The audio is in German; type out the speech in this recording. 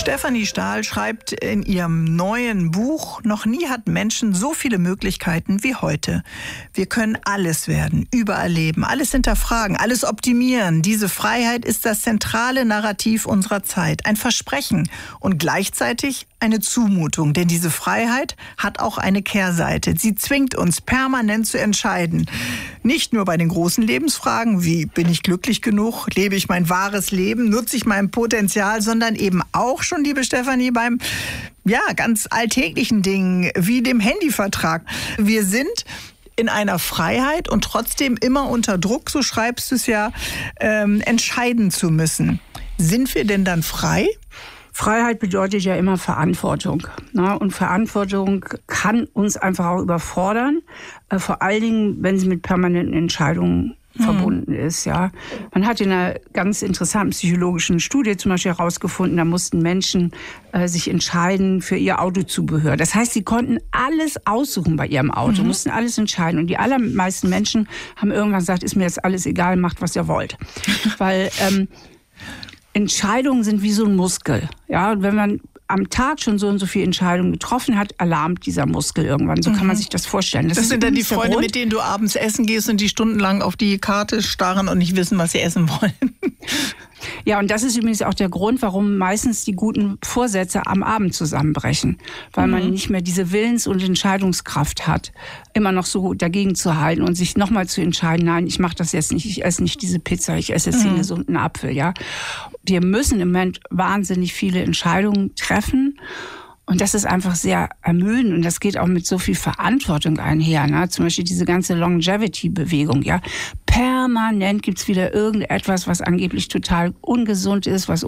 Stefanie Stahl schreibt in ihrem neuen Buch, noch nie hatten Menschen so viele Möglichkeiten wie heute. Wir können alles werden, überall leben, alles hinterfragen, alles optimieren. Diese Freiheit ist das zentrale Narrativ unserer Zeit. Ein Versprechen und gleichzeitig eine Zumutung. Denn diese Freiheit hat auch eine Kehrseite. Sie zwingt uns permanent zu entscheiden. Nicht nur bei den großen Lebensfragen, wie bin ich glücklich genug, lebe ich mein wahres Leben, nutze ich mein Potenzial, sondern eben auch schon, liebe Stefanie, beim ganz alltäglichen Dingen wie dem Handyvertrag. Wir sind in einer Freiheit und trotzdem immer unter Druck, so schreibst du es ja, entscheiden zu müssen. Sind wir denn dann frei? Freiheit bedeutet ja immer Verantwortung. Ne? Und Verantwortung kann uns einfach auch überfordern. Vor allen Dingen, wenn sie mit permanenten Entscheidungen verbunden ist. Ja. Man hat in einer ganz interessanten psychologischen Studie zum Beispiel herausgefunden, da mussten Menschen sich entscheiden für ihr Autozubehör. Das heißt, sie konnten alles aussuchen bei ihrem Auto, mussten alles entscheiden. Und die allermeisten Menschen haben irgendwann gesagt, ist mir jetzt alles egal, macht, was ihr wollt. Weil Entscheidungen sind wie so ein Muskel. Ja, und wenn man am Tag schon so und so viele Entscheidungen getroffen hat, alarmt dieser Muskel irgendwann. So kann man sich das vorstellen. Das sind dann die Freunde, mit denen du abends essen gehst und die stundenlang auf die Karte starren und nicht wissen, was sie essen wollen. Ja, und das ist übrigens auch der Grund, warum meistens die guten Vorsätze am Abend zusammenbrechen. Weil man nicht mehr diese Willens- und Entscheidungskraft hat, immer noch so dagegen zu halten und sich nochmal zu entscheiden, nein, ich mache das jetzt nicht, ich esse nicht diese Pizza, ich esse jetzt den gesunden Apfel. Ja, wir müssen im Moment wahnsinnig viele Entscheidungen treffen. Und das ist einfach sehr ermüdend und das geht auch mit so viel Verantwortung einher. Ne? Zum Beispiel diese ganze Longevity-Bewegung. Ja, permanent gibt's wieder irgendetwas, was angeblich total ungesund ist, was